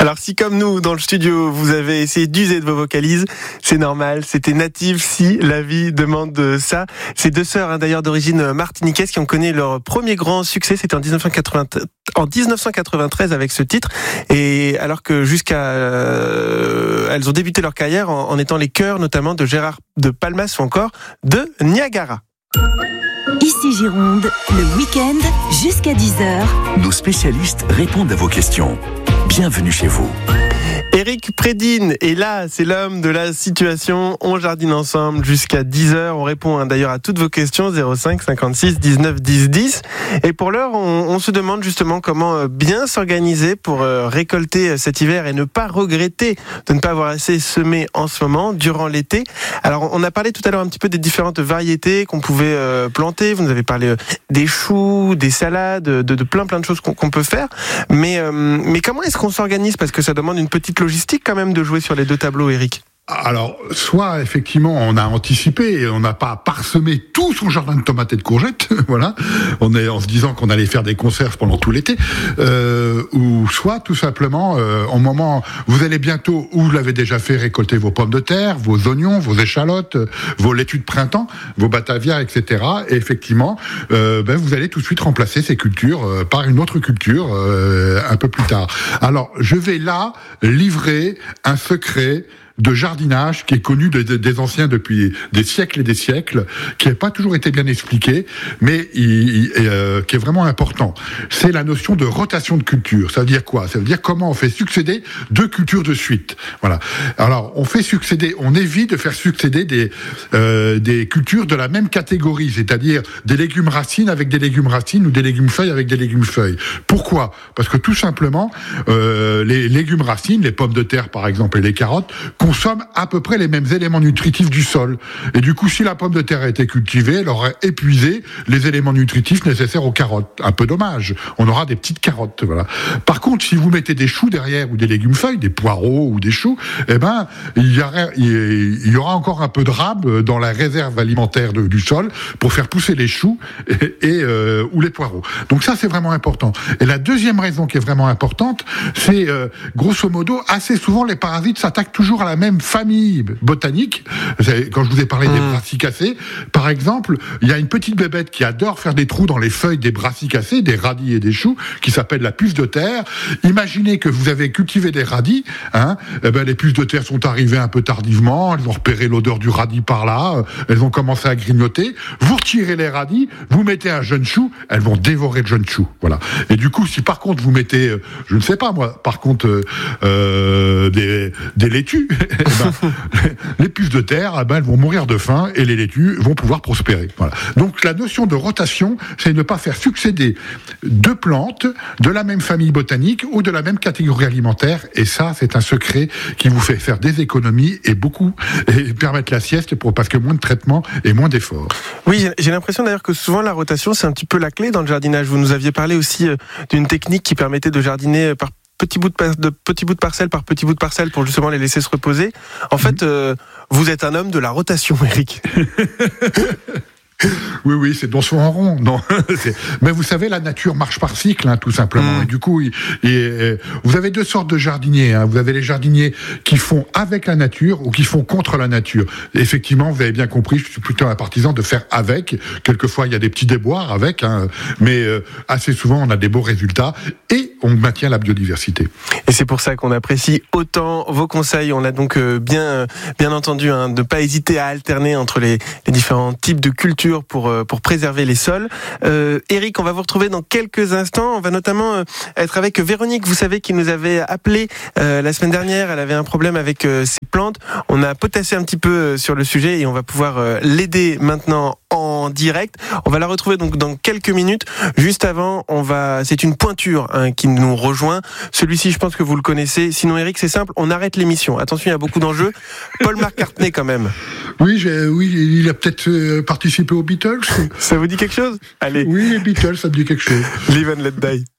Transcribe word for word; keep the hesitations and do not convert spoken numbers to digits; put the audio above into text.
Alors si comme nous dans le studio vous avez essayé d'user de vos vocalises, c'est normal, c'était natif si la vie demande ça. Ces deux sœurs hein, d'ailleurs d'origine martiniquaise qui ont connu leur premier grand succès, c'était en dix-neuf cent quatre-vingts, en dix-neuf cent quatre-vingt-treize avec ce titre, et alors que jusqu'à euh, elles ont débuté leur carrière en, en étant les chœurs notamment de Gérard de Palmas ou encore de Niagara. Ici Gironde, le week-end jusqu'à dix heures. Nos spécialistes répondent à vos questions. Bienvenue chez vous. Éric Prédine est là, c'est l'homme de la situation. On jardine ensemble jusqu'à dix heures. On répond hein, d'ailleurs à toutes vos questions, zéro cinq cinquante-six dix-neuf dix dix. Et pour l'heure, on, on se demande justement comment bien s'organiser pour euh, récolter cet hiver et ne pas regretter de ne pas avoir assez semé en ce moment, durant l'été. Alors, on a parlé tout à l'heure un petit peu des différentes variétés qu'on pouvait euh, planter. Vous nous avez parlé euh, des choux, des salades, de, de plein plein de choses qu'on, qu'on peut faire. Mais, euh, mais comment est-ce qu'on s'organise ? Parce que ça demande une petite logistique quand même de jouer sur les deux tableaux, Éric. Alors, soit effectivement on a anticipé et on n'a pas parsemé tout son jardin de tomates et de courgettes, voilà, on est en se disant qu'on allait faire des conserves pendant tout l'été, euh, ou soit tout simplement, euh, au moment, vous allez bientôt, ou vous l'avez déjà fait, récolter vos pommes de terre, vos oignons, vos échalotes, vos laitues de printemps, vos batavias, et cetera. Et effectivement, euh, ben vous allez tout de suite remplacer ces cultures euh, par une autre culture euh, un peu plus tard. Alors, je vais là livrer un secret de jardinage qui est connu de, de, des anciens depuis des siècles et des siècles, qui n'a pas toujours été bien expliqué, mais il, il, euh, qui est vraiment important. C'est la notion de rotation de culture. Ça veut dire quoi ? Ça veut dire comment on fait succéder deux cultures de suite. Voilà. Alors, on fait succéder, on évite de faire succéder des, euh, des cultures de la même catégorie, c'est-à-dire des légumes racines avec des légumes racines ou des légumes feuilles avec des légumes feuilles. Pourquoi ? Parce que tout simplement, euh, les légumes racines, les pommes de terre par exemple et les carottes, consomment à peu près les mêmes éléments nutritifs du sol. Et du coup, si la pomme de terre a été cultivée, elle aurait épuisé les éléments nutritifs nécessaires aux carottes. Un peu dommage. On aura des petites carottes, voilà. Par contre, si vous mettez des choux derrière ou des légumes feuilles, des poireaux ou des choux, eh ben, il y aura, il y aura encore un peu de rame dans la réserve alimentaire de, du sol pour faire pousser les choux et, et euh, ou les poireaux. Donc ça, c'est vraiment important. Et la deuxième raison qui est vraiment importante, c'est euh, grosso modo, assez souvent, les parasites s'attaquent toujours à la même famille botanique. Quand je vous ai parlé mmh. des brassicacées, par exemple, il y a une petite bébête qui adore faire des trous dans les feuilles des brassicacées, des radis et des choux, qui s'appelle la puce de terre. Imaginez que vous avez cultivé des radis, hein, eh ben les puces de terre sont arrivées un peu tardivement, elles ont repéré l'odeur du radis par là, elles ont commencé à grignoter. Vous retirez les radis, vous mettez un jeune chou, elles vont dévorer le jeune chou. Voilà. Et du coup, si par contre vous mettez, je ne sais pas moi, par contre euh, des, des laitues, eh ben, les puces de terre, eh ben, elles vont mourir de faim et les laitues vont pouvoir prospérer. Voilà. Donc la notion de rotation, c'est ne pas faire succéder deux plantes de la même famille botanique ou de la même catégorie alimentaire. Et ça, c'est un secret qui vous fait faire des économies et beaucoup et permettre la sieste pour, parce que moins de traitement et moins d'efforts. Oui, j'ai l'impression d'ailleurs que souvent la rotation, c'est un petit peu la clé dans le jardinage. Vous nous aviez parlé aussi d'une technique qui permettait de jardiner par petits bouts de, par- de petits bouts de parcelle par petits bouts de parcelle pour justement les laisser se reposer. En mmh. fait, euh, vous êtes un homme de la rotation, Éric. Oui, oui, c'est dans son en rond. Non. Mais vous savez, la nature marche par cycle, hein, tout simplement. Mmh. Et du coup, il, il, vous avez deux sortes de jardiniers. Hein. Vous avez les jardiniers qui font avec la nature ou qui font contre la nature. Et effectivement, vous avez bien compris, je suis plutôt un partisan de faire avec. Quelquefois, il y a des petits déboires avec, hein, mais euh, assez souvent, on a des beaux résultats et on maintient la biodiversité. Et c'est pour ça qu'on apprécie autant vos conseils. On a donc euh, bien, bien entendu hein, de ne pas hésiter à alterner entre les, les différents types de cultures pour pour préserver les sols. Euh, Éric, on va vous retrouver dans quelques instants. On va notamment euh, être avec Véronique, vous savez, qui nous avait appelé euh, la semaine dernière. Elle avait un problème avec euh, ses plantes. On a potassé un petit peu euh, sur le sujet et on va pouvoir euh, l'aider maintenant en direct. On va la retrouver donc dans quelques minutes. Juste avant, on va, c'est une pointure hein, qui nous rejoint. Celui-ci, je pense que vous le connaissez. Sinon, Éric, c'est simple, on arrête l'émission. Attention, il y a beaucoup d'enjeux. Paul McCartney, quand même. Oui, j'ai, oui, il a peut-être euh, participé aux Beatles. Ça vous dit quelque chose ? Allez. Oui, les Beatles, ça me dit quelque chose. Live and Let Die.